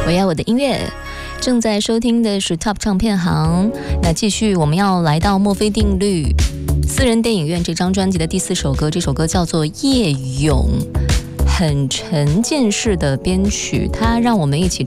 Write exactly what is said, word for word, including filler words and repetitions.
我要我的音乐，正在收听的是 Top 唱片行。那继续，我们要来到墨菲定律私人电影院这张专辑的第四首歌，这首歌叫做《夜咏》，很沉浸式的编曲，它让我们一起